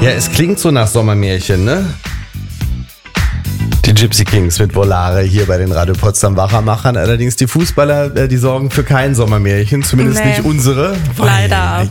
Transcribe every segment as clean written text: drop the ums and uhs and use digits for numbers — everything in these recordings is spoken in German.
Ja, es klingt so nach Sommermärchen, ne? Die Gypsy Kings mit Volare hier bei den Radio Potsdam Wachermachern. Allerdings die Fußballer, die sorgen für kein Sommermärchen, zumindest nicht unsere. Leider.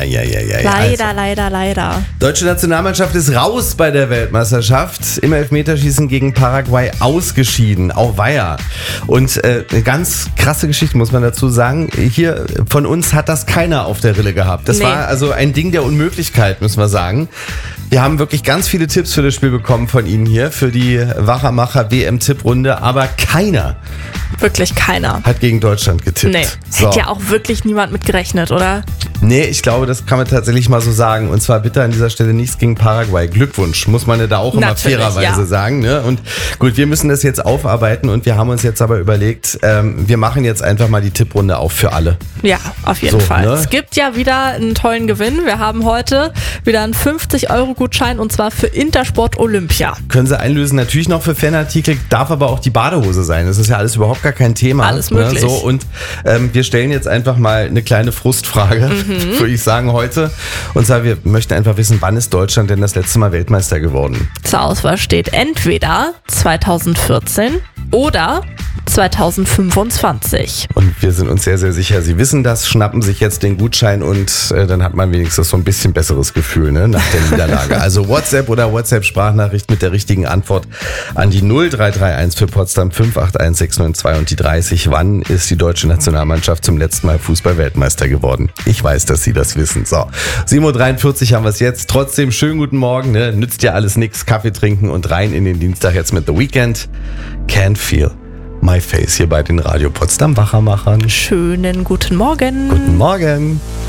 Leider. Deutsche Nationalmannschaft ist raus bei der Weltmeisterschaft. Im Elfmeterschießen gegen Paraguay ausgeschieden. Auweia. Und eine ganz krasse Geschichte, muss man dazu sagen. Hier von uns hat das keiner auf der Rille gehabt. Das war also ein Ding der Unmöglichkeit, müssen wir sagen. Wir haben wirklich ganz viele Tipps für das Spiel bekommen von Ihnen hier, für die Wachermacher WM-Tipprunde, aber keiner. Wirklich keiner. Hat gegen Deutschland getippt. Nee, hätte ja auch wirklich niemand mit gerechnet, oder? Nee, ich glaube, das kann man tatsächlich mal so sagen. Und zwar bitte an dieser Stelle nichts gegen Paraguay. Glückwunsch, muss man ja da auch immer fairerweise sagen. Ne? Und gut, wir müssen das jetzt aufarbeiten und wir haben uns jetzt aber überlegt, wir machen jetzt einfach mal die Tipprunde auf für alle. Ja, auf jeden Fall. Ne? Es gibt ja wieder einen tollen Gewinn. Wir haben heute wieder einen 50-Euro-Gutschein und zwar für Intersport Olympia. Können Sie einlösen, natürlich noch für Fanartikel, darf aber auch die Badehose sein. Das ist ja alles überhaupt gar kein Thema. Alles möglich. Ne? So, und wir stellen jetzt einfach mal eine kleine Frustfrage, würde ich sagen, heute. Und zwar, wir möchten einfach wissen, wann ist Deutschland denn das letzte Mal Weltmeister geworden? Zur Auswahl steht entweder 2014 oder 2025. Und wir sind uns sehr, sehr sicher, Sie wissen das, schnappen sich jetzt den Gutschein und dann hat man wenigstens so ein bisschen besseres Gefühl, ne, nach der Niederlage. Also WhatsApp oder WhatsApp-Sprachnachricht mit der richtigen Antwort an die 0331 für Potsdam 581692 und die 30. Wann ist die deutsche Nationalmannschaft zum letzten Mal Fußball-Weltmeister geworden? Ich weiß, dass Sie das wissen. So, 7.43 Uhr haben wir es jetzt. Trotzdem schönen guten Morgen, ne? Nützt ja alles nix. Kaffee trinken und rein in den Dienstag jetzt mit The Weeknd. Can't Feel My Face hier bei den Radio Potsdam Wachermachern. Schönen guten Morgen. Guten Morgen.